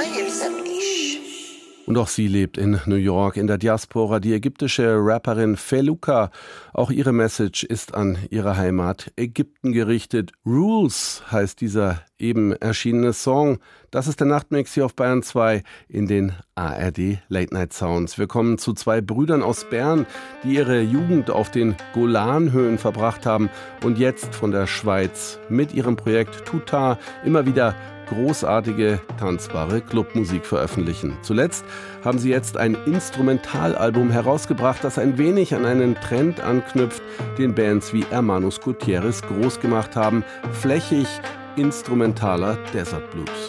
Und auch sie lebt in New York, in der Diaspora, die ägyptische Rapperin Feluka. Auch ihre Message ist an ihre Heimat Ägypten gerichtet. Rules heißt dieser eben erschienene Song. Das ist der Nachtmix hier auf Bayern 2 in den ARD Late Night Sounds. Wir kommen zu zwei Brüdern aus Bern, die ihre Jugend auf den Golanhöhen verbracht haben und jetzt von der Schweiz mit ihrem Projekt Tutar immer wieder großartige, tanzbare Clubmusik veröffentlichen. Zuletzt haben sie jetzt ein Instrumentalalbum herausgebracht, das ein wenig an einen Trend anknüpft, den Bands wie Hermanos Gutierrez groß gemacht haben. Flächig, instrumentaler Desert Blues.